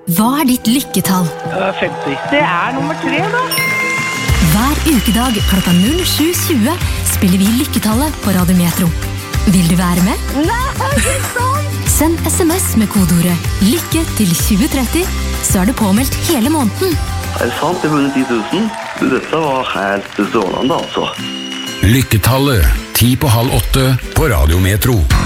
Hva ditt lykketall? 50. Det nummer 3 da. Hver ukedag klokka 07.20 spiller vi Lykketallet på Radio Metro. Vil du være med? Nei, ikke sant! Send SMS med kodeordet LYKKE til 2030, så det påmeldt hele måneden. Det sant, det vunnet 10 000. Dette var helt strålende altså. Lykketallet, 7:50 på Radio Metro.